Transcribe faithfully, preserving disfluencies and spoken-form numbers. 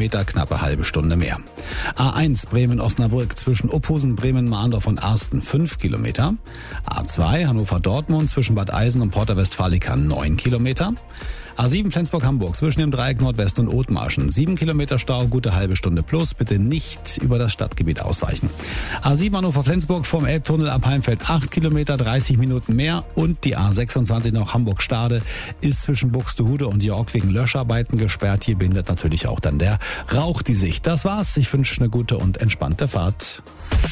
Kilometer, knappe halbe Stunde mehr. A eins Bremen-Osnabrück zwischen Uphusen, Bremen-Mahndorf und Arsten fünf Kilometer. A zwei Hannover-Dortmund zwischen Bad Eisen und Porta Westfalica neun Kilometer. A sieben Flensburg-Hamburg zwischen dem Dreieck Nordwest und Othmarschen sieben Kilometer Stau, gute halbe Stunde plus. Bitte nicht über das Stadtgebiet ausweichen. A sieben Hannover-Flensburg vom Elbtunnel ab Heimfeld acht Kilometer, dreißig Minuten mehr. Und die A sechsundzwanzig noch Hamburg-Stade ist zwischen Buxtehude und York wegen Löscharbeiten gesperrt. Hier bindet natürlich auch dann der Rauch die Sicht. Das war's. Ich wünsche eine gute und entspannte Fahrt.